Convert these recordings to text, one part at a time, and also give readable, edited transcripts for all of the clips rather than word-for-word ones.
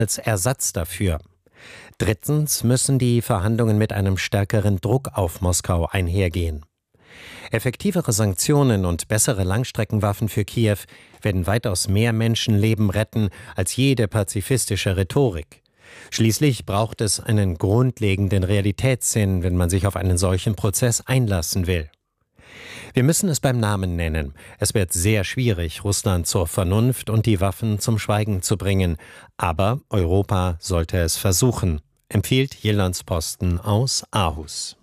als Ersatz dafür. Drittens müssen die Verhandlungen mit einem stärkeren Druck auf Moskau einhergehen. Effektivere Sanktionen und bessere Langstreckenwaffen für Kiew werden weitaus mehr Menschenleben retten als jede pazifistische Rhetorik. Schließlich braucht es einen grundlegenden Realitätssinn, wenn man sich auf einen solchen Prozess einlassen will. Wir müssen es beim Namen nennen. Es wird sehr schwierig, Russland zur Vernunft und die Waffen zum Schweigen zu bringen. Aber Europa sollte es versuchen, empfiehlt Jyllands-Posten aus Aarhus.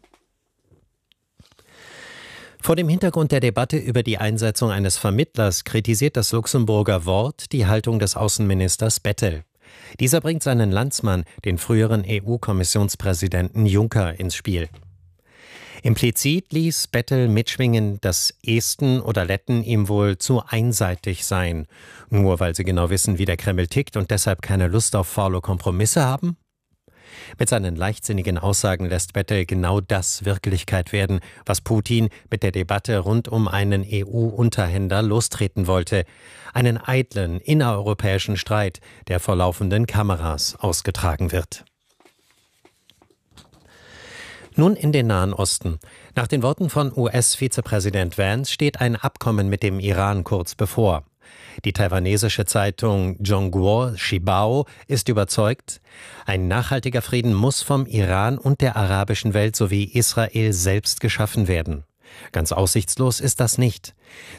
Vor dem Hintergrund der Debatte über die Einsetzung eines Vermittlers kritisiert das Luxemburger Wort die Haltung des Außenministers Bettel. Dieser bringt seinen Landsmann, den früheren EU-Kommissionspräsidenten Juncker, ins Spiel. Implizit ließ Bettel mitschwingen, dass Esten oder Letten ihm wohl zu einseitig seien, nur weil sie genau wissen, wie der Kreml tickt und deshalb keine Lust auf faule Kompromisse haben? Mit seinen leichtsinnigen Aussagen lässt Bettel genau das Wirklichkeit werden, was Putin mit der Debatte rund um einen EU-Unterhändler lostreten wollte. Einen eitlen, innereuropäischen Streit, der vor laufenden Kameras ausgetragen wird. Nun in den Nahen Osten. Nach den Worten von US-Vizepräsident Vance steht ein Abkommen mit dem Iran kurz bevor. Die taiwanesische Zeitung Zhongguo Shibao ist überzeugt, ein nachhaltiger Frieden muss vom Iran und der arabischen Welt sowie Israel selbst geschaffen werden. Ganz aussichtslos ist das nicht.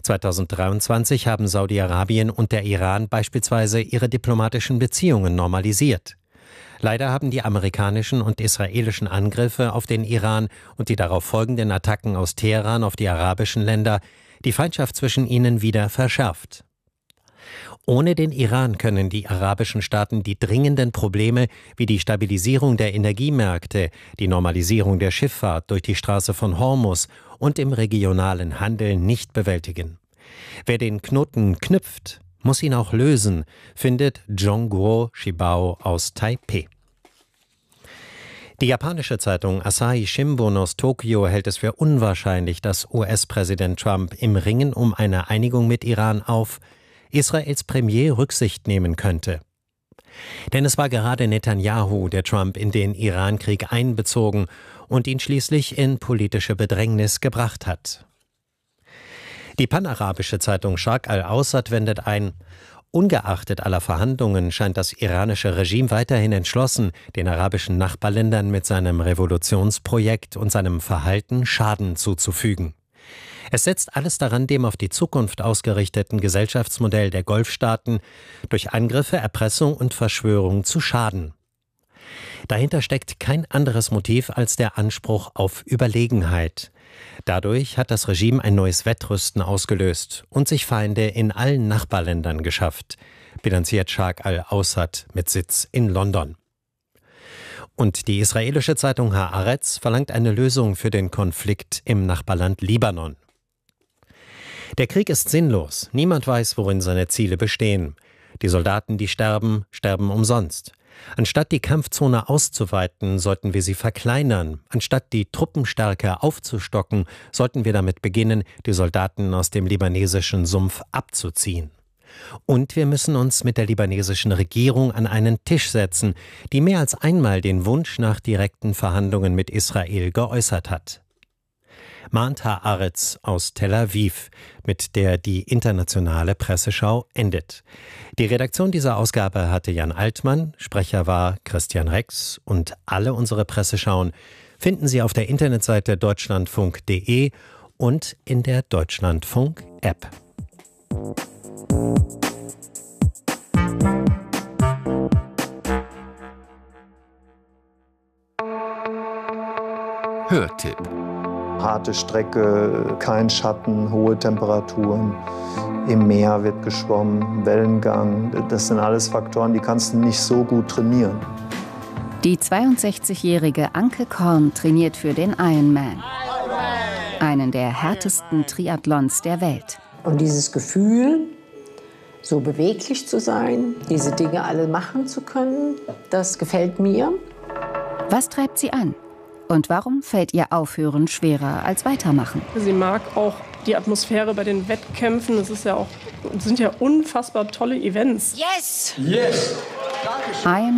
2023 haben Saudi-Arabien und der Iran beispielsweise ihre diplomatischen Beziehungen normalisiert. Leider haben die amerikanischen und israelischen Angriffe auf den Iran und die darauf folgenden Attacken aus Teheran auf die arabischen Länder die Feindschaft zwischen ihnen wieder verschärft. Ohne den Iran können die arabischen Staaten die dringenden Probleme wie die Stabilisierung der Energiemärkte, die Normalisierung der Schifffahrt durch die Straße von Hormuz und im regionalen Handel nicht bewältigen. Wer den Knoten knüpft, muss ihn auch lösen, findet Zhongguo Shibao aus Taipeh. Die japanische Zeitung Asahi Shimbun aus Tokio hält es für unwahrscheinlich, dass US-Präsident Trump im Ringen um eine Einigung mit Iran auf Israels Premier Rücksicht nehmen könnte. Denn es war gerade Netanyahu, der Trump in den Iran-Krieg einbezogen und ihn schließlich in politische Bedrängnis gebracht hat. Die panarabische Zeitung Sharq al-Awsat wendet ein: Ungeachtet aller Verhandlungen scheint das iranische Regime weiterhin entschlossen, den arabischen Nachbarländern mit seinem Revolutionsprojekt und seinem Verhalten Schaden zuzufügen. Es setzt alles daran, dem auf die Zukunft ausgerichteten Gesellschaftsmodell der Golfstaaten durch Angriffe, Erpressung und Verschwörung zu schaden. Dahinter steckt kein anderes Motiv als der Anspruch auf Überlegenheit. Dadurch hat das Regime ein neues Wettrüsten ausgelöst und sich Feinde in allen Nachbarländern geschafft, bilanziert Sharq al-Awsat mit Sitz in London. Und die israelische Zeitung Haaretz verlangt eine Lösung für den Konflikt im Nachbarland Libanon. Der Krieg ist sinnlos. Niemand weiß, worin seine Ziele bestehen. Die Soldaten, die sterben, sterben umsonst. Anstatt die Kampfzone auszuweiten, sollten wir sie verkleinern. Anstatt die Truppenstärke aufzustocken, sollten wir damit beginnen, die Soldaten aus dem libanesischen Sumpf abzuziehen. Und wir müssen uns mit der libanesischen Regierung an einen Tisch setzen, die mehr als einmal den Wunsch nach direkten Verhandlungen mit Israel geäußert hat. Mahnt Haaretz aus Tel Aviv, mit der die internationale Presseschau endet. Die Redaktion dieser Ausgabe hatte Jan Altmann, Sprecher war Christian Rex und alle unsere Presseschauen finden Sie auf der Internetseite deutschlandfunk.de und in der Deutschlandfunk-App. Hörtipp. Harte Strecke, kein Schatten, hohe Temperaturen. Im Meer wird geschwommen, Wellengang. Das sind alles Faktoren, die kannst du nicht so gut trainieren. Die 62-jährige Anke Korn trainiert für den Ironman. Einen der härtesten Triathlons der Welt. Und dieses Gefühl, so beweglich zu sein, diese Dinge alle machen zu können, das gefällt mir. Was treibt sie an? Und warum fällt ihr Aufhören schwerer als Weitermachen? Sie mag auch die Atmosphäre bei den Wettkämpfen. Das sind ja unfassbar tolle Events. Yes! Yes! Ironman